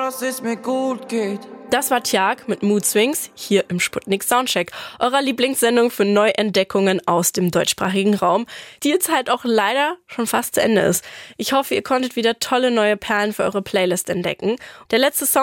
dass es mir gut geht. Das war Tjag mit Mood Swings hier im Sputnik Soundcheck, eurer Lieblingssendung für Neuentdeckungen aus dem deutschsprachigen Raum, die jetzt halt auch leider schon fast zu Ende ist. Ich hoffe, ihr konntet wieder tolle neue Perlen für eure Playlist entdecken. Der letzte Song